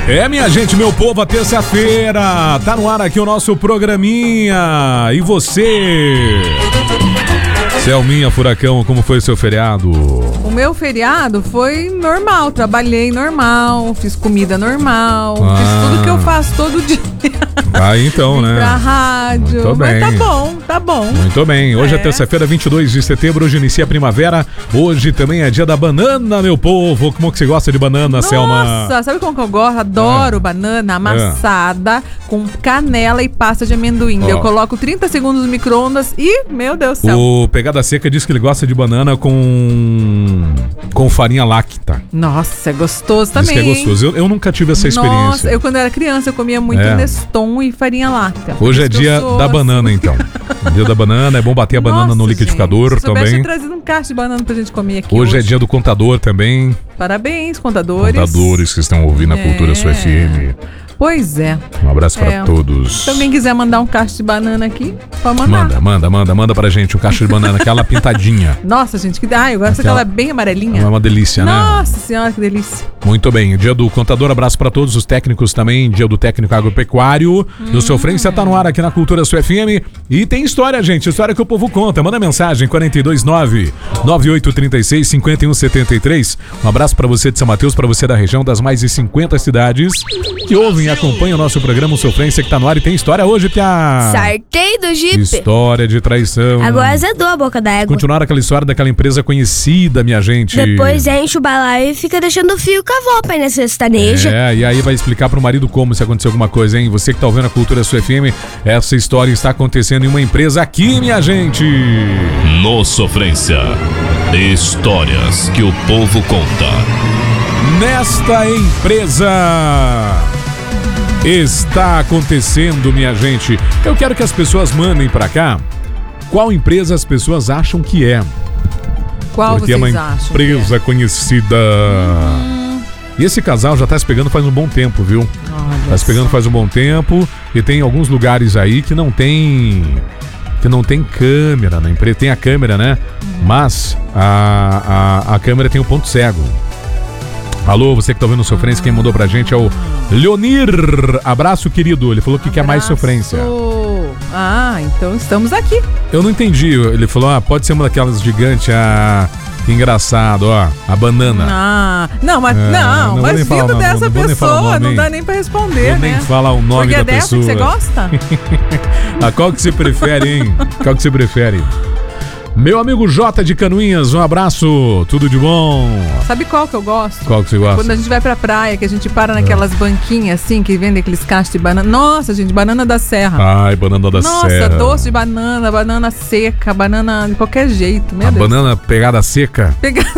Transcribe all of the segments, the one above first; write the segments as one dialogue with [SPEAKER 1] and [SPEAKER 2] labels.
[SPEAKER 1] Minha gente, meu povo, a terça-feira tá no ar aqui o nosso programinha. E você? Selminha Furacão, como foi o seu feriado?
[SPEAKER 2] O meu feriado foi normal, trabalhei normal, fiz comida normal, fiz tudo que eu faço todo dia.
[SPEAKER 1] Então, né?
[SPEAKER 2] Pra rádio.
[SPEAKER 1] Muito bem.
[SPEAKER 2] Mas tá bom.
[SPEAKER 1] Muito bem. Hoje é terça-feira, 22 de setembro, hoje inicia a primavera. Hoje também é dia da banana, meu povo. Como que você gosta de banana, Selma?
[SPEAKER 2] Nossa, sabe como que eu gosto? Adoro banana amassada com canela e pasta de amendoim. Eu coloco 30 segundos no micro-ondas e, meu Deus do céu.
[SPEAKER 1] O Pegada Seca diz que ele gosta de banana com farinha láctea.
[SPEAKER 2] Nossa, é gostoso também.
[SPEAKER 1] Diz que é gostoso. Eu nunca tive essa experiência.
[SPEAKER 2] Nossa, eu quando era criança eu comia muito Neston e farinha láctea.
[SPEAKER 1] Hoje é dia da banana, então. Dia da banana, é bom bater a banana no liquidificador também.
[SPEAKER 2] Se trazido um cacho de banana pra gente comer aqui
[SPEAKER 1] hoje. É dia do contador também.
[SPEAKER 2] Parabéns, contadores.
[SPEAKER 1] Contadores que estão ouvindo a Cultura Sua FM.
[SPEAKER 2] Pois é.
[SPEAKER 1] Um abraço pra todos.
[SPEAKER 2] Se alguém quiser mandar um cacho de banana aqui, pode mandar.
[SPEAKER 1] Manda pra gente um cacho de banana, aquela pintadinha.
[SPEAKER 2] Nossa, gente, eu gosto daquela bem amarelinha.
[SPEAKER 1] É uma delícia, né?
[SPEAKER 2] Nossa senhora, que delícia.
[SPEAKER 1] Muito bem, dia do contador, abraço pra todos os técnicos também, dia do técnico agropecuário. Do Sofrência tá no ar aqui na Cultura Sua FM. E tem história, gente, história que o povo conta. Manda mensagem, 429-9836-5173. Um abraço pra você de São Mateus, pra você da região, das mais de 50 cidades que ouvem e acompanham o nosso programa Sofrência, que tá no ar. E tem história hoje, Pia.
[SPEAKER 3] Sartei do Jeep.
[SPEAKER 1] História de traição.
[SPEAKER 3] Agora azedou a boca da égua.
[SPEAKER 1] Continuar aquela história daquela empresa conhecida, minha gente.
[SPEAKER 3] Depois enche o balaio e fica deixando o fio com a avó aí na sertaneja.
[SPEAKER 1] E aí vai explicar pro marido como se acontecer alguma coisa, hein? Você que tá ouvindo a Cultura Sua FM, essa história está acontecendo em uma empresa aqui, minha gente.
[SPEAKER 4] No Sofrência, histórias que o povo conta.
[SPEAKER 1] Nesta empresa está acontecendo, minha gente. Eu quero que as pessoas mandem pra cá qual empresa as pessoas acham que é.
[SPEAKER 2] Qual
[SPEAKER 1] porque
[SPEAKER 2] vocês
[SPEAKER 1] é uma
[SPEAKER 2] acham?
[SPEAKER 1] Empresa conhecida. E esse casal já tá se pegando faz um bom tempo, viu? Tá se pegando faz um bom tempo. E tem alguns lugares aí que não tem câmera na empresa. Tem a câmera, né? Mas a câmera tem um ponto cego. Alô, você que tá ouvindo Sofrência, quem mandou pra gente é o Leonir. Abraço, querido. Ele falou que quer mais sofrência.
[SPEAKER 2] Então estamos aqui.
[SPEAKER 1] Eu não entendi. Ele falou, pode ser uma daquelas gigantes, que engraçado, a banana.
[SPEAKER 2] Mas vindo dessa pessoa, não dá nem pra responder,
[SPEAKER 1] nem falar o nome da pessoa.
[SPEAKER 2] Porque é dessa que você gosta?
[SPEAKER 1] Qual que você prefere, hein? Qual que você prefere? Meu amigo Jota de Canoinhas, um abraço, tudo de bom.
[SPEAKER 2] Sabe qual que eu gosto?
[SPEAKER 1] Qual que você gosta?
[SPEAKER 2] Quando a gente vai pra praia, que a gente para naquelas banquinhas assim, que vendem aqueles cachos de banana. Nossa, gente, banana da serra.
[SPEAKER 1] Banana da serra.
[SPEAKER 2] Nossa, doce de banana, banana seca, banana de qualquer jeito, meu Deus.
[SPEAKER 1] Banana pegada seca?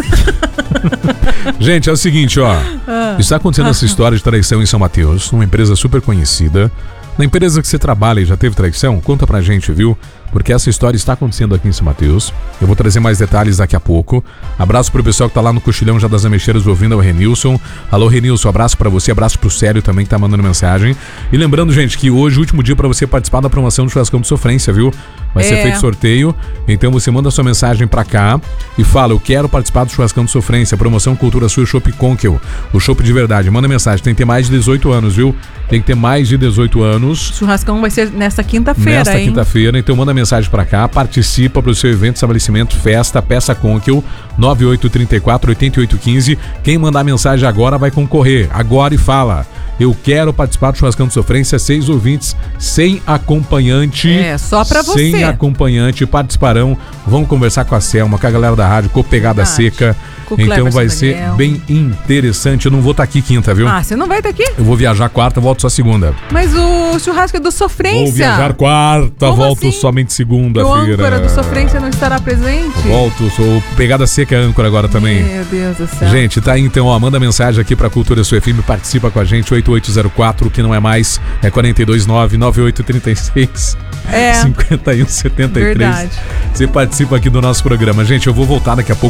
[SPEAKER 1] Gente, é o seguinte, está acontecendo essa história de traição em São Mateus, numa empresa super conhecida. Na empresa que você trabalha e já teve traição, conta pra gente, viu? Porque essa história está acontecendo aqui em São Mateus. Eu vou trazer mais detalhes daqui a pouco. Abraço pro pessoal que tá lá no Cochilhão já das Ameixeiras ouvindo, é o Renilson. Alô, Renilson, abraço pra você, abraço pro Célio também que tá mandando mensagem. E lembrando, gente, que hoje é o último dia pra você participar da promoção do Churrascão de Sofrência, viu? Vai ser feito sorteio, então você manda sua mensagem pra cá e fala, eu quero participar do Churrascão de Sofrência, promoção Cultura Sua Chopp Conquel, o chopp de verdade. Manda mensagem, tem que ter mais de 18 anos, viu? Tem que ter mais de 18 anos.
[SPEAKER 2] O churrascão vai ser nesta quinta-feira,
[SPEAKER 1] Nesta quinta-feira, então manda mensagem pra cá, participa pro seu evento, estabelecimento, festa, peça Conquel, 9834-8815. Quem mandar mensagem agora vai concorrer, agora e fala. Eu quero participar do Churrascão de Sofrência, 6 ouvintes, sem acompanhante.
[SPEAKER 2] Só pra você.
[SPEAKER 1] Sem acompanhante participarão. Vamos conversar com a Selma, com a galera da rádio, com o Pegada Seca. Então vai ser bem interessante. Eu não vou estar aqui quinta, viu?
[SPEAKER 2] Você não vai estar aqui?
[SPEAKER 1] Eu vou viajar quarta, volto só segunda.
[SPEAKER 2] Mas o churrasco é do Sofrência.
[SPEAKER 1] Vou viajar quarta, volto
[SPEAKER 2] assim?
[SPEAKER 1] Somente segunda-feira.
[SPEAKER 2] O âncora do Sofrência não estará presente?
[SPEAKER 1] Volto, sou Pegada Seca âncora agora também.
[SPEAKER 2] Meu Deus do céu.
[SPEAKER 1] Gente, tá aí então, manda mensagem aqui pra Cultura Sua FM, participa com a gente, 8804, que não é mais, é 429-9836. 5173.
[SPEAKER 2] Verdade.
[SPEAKER 1] Você participa aqui do nosso programa. Gente, eu vou voltar daqui a pouco